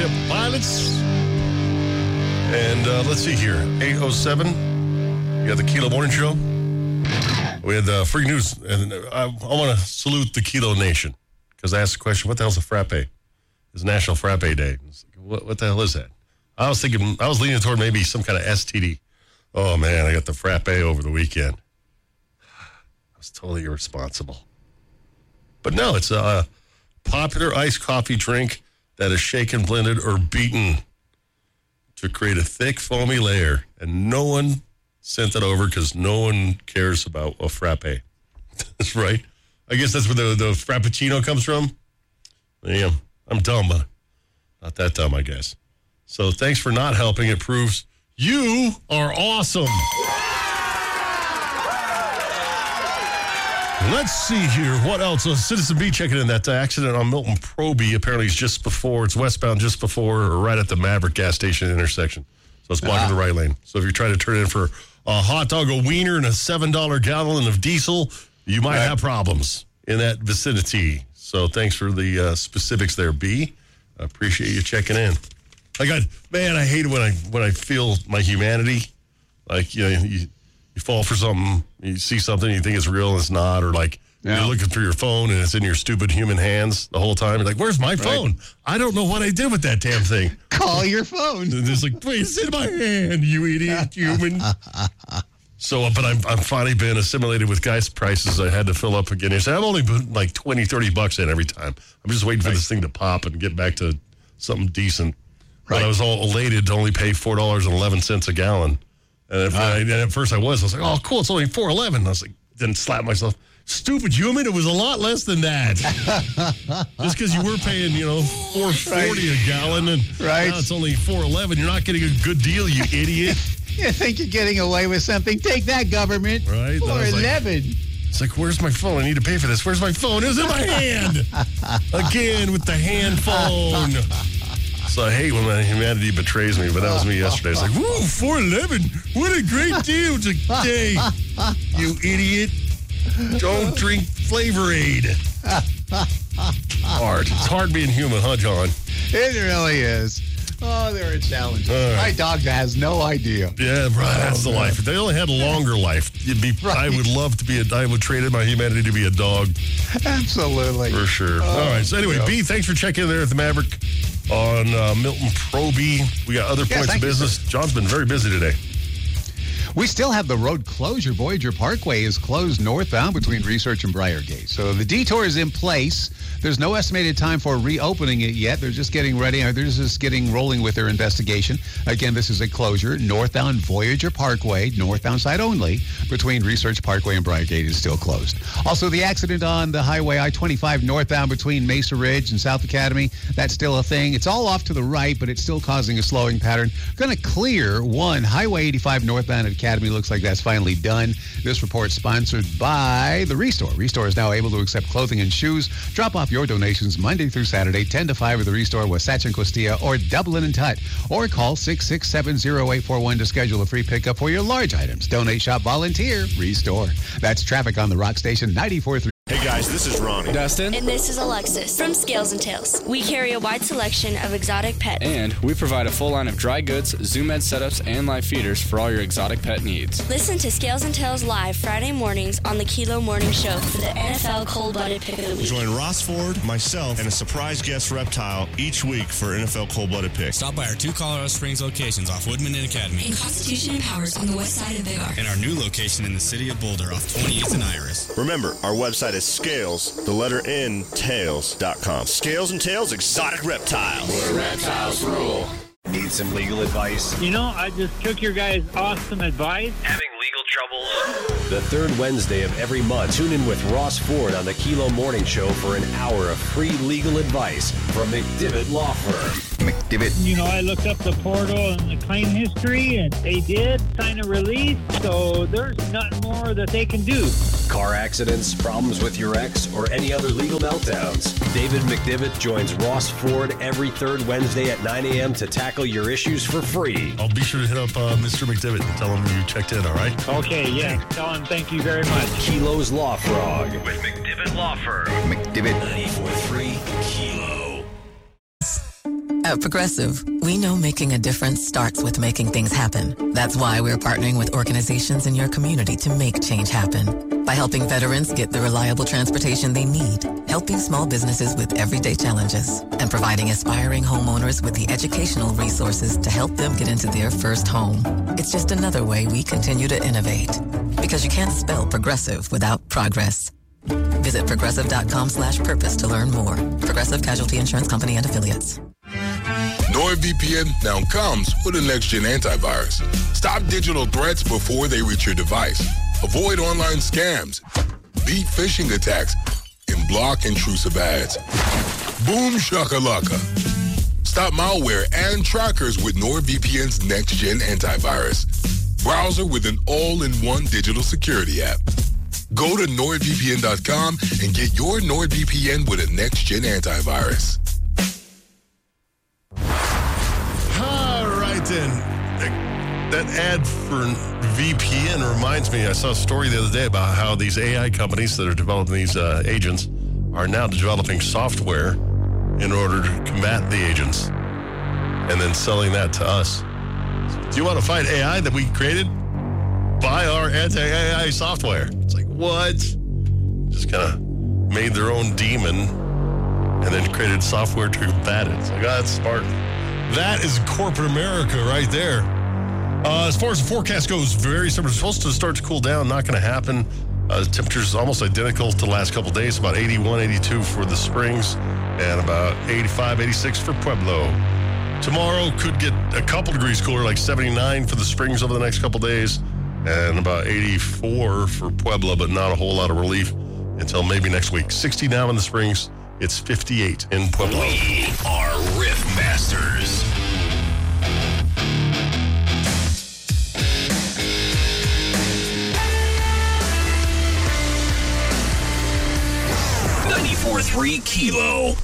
Ship Pilots. And let's see here. 8:07. You got the Kilo Morning Show. We had the free news. And I want to salute the Kilo Nation because I asked the question, what the hell's a frappe? It's National Frappe Day. What the hell is that? I was leaning toward maybe some kind of STD. Oh, man, I got the frappe over the weekend. I was totally irresponsible. But no, it's a popular iced coffee drink that is shaken, blended, or beaten to create a thick, foamy layer. And no one sent that over because no one cares about a frappe. That's right. I guess that's where the frappuccino comes from. Yeah, I'm dumb, but not that dumb, I guess. So thanks for not helping. It proves you are awesome. Let's see here. What else? Citizen B checking in that accident on Milton Proby. Apparently it's westbound just before or right at the Maverick gas station intersection. So it's blocking the right lane. So if you're trying to turn in for a hot dog, a wiener, and a $7 gallon of diesel, you might have problems in that vicinity. So thanks for the specifics there, B. I appreciate you checking in. I hate it when I feel my humanity. Like, you fall for something, you see something, you think it's real and it's not, or like you're looking for your phone and it's in your stupid human hands the whole time. You're like, where's my phone? I don't know what I did with that damn thing. Call your phone. And it's like, wait, it's in my hand, you idiot human. So, but I've finally been assimilated with gas prices. I had to fill up again. I've only put like $20-$30 in every time. I'm just waiting for this thing to pop and get back to something decent. But I was all elated to only pay $4.11 a gallon. And at first I was like, oh, cool, it's only $4.11. I was like, then slap myself. Stupid human, it was a lot less than that. Just because you were paying, $4.40 a gallon, and now it's only $4.11. You're not getting a good deal, you idiot. You think you're getting away with something? Take that, government. Right? $4.11. It's like, where's my phone? I need to pay for this. Where's my phone? It was in my hand. Again with the hand phone. So I hate when my humanity betrays me, but that was me yesterday. It's like, woo, $4.11. What a great deal today, you idiot. Don't drink Flavor Aid. Hard. It's hard being human, huh, John? It really is. Oh, they're a challenge. My dog has no idea. Yeah, right. That's the life. If they only had a longer life, I would love to be I would trade in my humanity to be a dog. Absolutely. For sure. All right. So anyway, B, thanks for checking in there at the Maverick on Milton Proby. We got other points of business. John's been very busy today. We still have the road closure. Voyager Parkway is closed northbound between Research and Briargate. So the detour is in place. There's no estimated time for reopening it yet. They're just getting ready. They're just getting rolling with their investigation. Again, this is a closure. Northbound Voyager Parkway, northbound side only, between Research Parkway and Briargate is still closed. Also, the accident on the highway I-25 northbound between Mesa Ridge and South Academy, that's still a thing. It's all off to the right, but it's still causing a slowing pattern. Going to clear Highway 85 northbound at Academy. Looks like that's finally done. This report sponsored by the Restore. Restore is now able to accept clothing and shoes. Drop off your donations Monday through Saturday, 10 to 5 at the Restore, Wasatch and Costilla, or Dublin and Tut. Or call 667-0841 to schedule a free pickup for your large items. Donate, shop, volunteer, Restore. That's traffic on the Rock Station 94.3. Hey guys, this is Ronnie. Dustin. And this is Alexis from Scales and Tails. We carry a wide selection of exotic pets. And we provide a full line of dry goods, Zoom Ed setups, and live feeders for all your exotic pet needs. Listen to Scales and Tails live Friday mornings on the Kilo Morning Show for the NFL Cold-Blooded Pick of the Week. Join Ross Ford, myself, and a surprise guest reptile each week for NFL Cold-Blooded Pick. Stop by our two Colorado Springs locations off Woodman and Academy. In Constitution and Powers on the west side of Big R. And our new location in the city of Boulder off 28th and Iris. Remember, our website is Scales, the letter N, tails.com. Scales and Tails Exotic Reptiles. Where reptiles rule. Need some legal advice? I just took your guys' awesome advice. Having legal troubles? The third Wednesday of every month, tune in with Ross Ford on the Kilo Morning Show for an hour of free legal advice from McDivitt Law Firm. McDivitt. I looked up the portal and the claim history, and they did sign a release, so there's nothing more that they can do. Car accidents, problems with your ex, or any other legal meltdowns. David McDivitt joins Ross Ford every third Wednesday at 9 a.m. to tackle your issues for free. I'll be sure to hit up Mr. McDivitt and tell him you checked in, all right? Okay, yeah. Tell him thank you very much. Kilo's Law Frog with McDivitt Law Firm. McDivitt. 94.3 Kilo. At Progressive, we know making a difference starts with making things happen. That's why we're partnering with organizations in your community to make change happen. By helping veterans get the reliable transportation they need, helping small businesses with everyday challenges, and providing aspiring homeowners with the educational resources to help them get into their first home. It's just another way we continue to innovate. Because you can't spell progressive without progress. Visit progressive.com/purpose to learn more. Progressive Casualty Insurance Company and Affiliates. NordVPN now comes with a next-gen antivirus. Stop digital threats before they reach your device. Avoid online scams, beat phishing attacks, and block intrusive ads. Boom shakalaka. Stop malware and trackers with NordVPN's next-gen antivirus. Browser with an all-in-one digital security app. Go to NordVPN.com and get your NordVPN with a next-gen antivirus. All right, then. That ad for VPN reminds me, I saw a story the other day about how these AI companies that are developing these agents are now developing software in order to combat the agents and then selling that to us. Do you want to fight AI that we created? Buy our anti-AI software. It's like, what? Just kind of made their own demon and then created software to combat it. It's like, oh, that's smart. That is corporate America right there. As far as the forecast goes, very similar. It's supposed to start to cool down. Not going to happen. The temperature's almost identical to the last couple of days. About 81, 82 for the Springs and about 85, 86 for Pueblo. Tomorrow could get a couple degrees cooler, like 79 for the Springs over the next couple of days and about 84 for Pueblo, but not a whole lot of relief until maybe next week. 60 now in the Springs. It's 58 in Pueblo. We are Riff Masters. .3 Kilo.